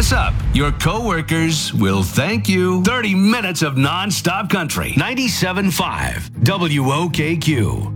us up. Your coworkers will thank you. 30 minutes of nonstop country. 97.5 WOKQ.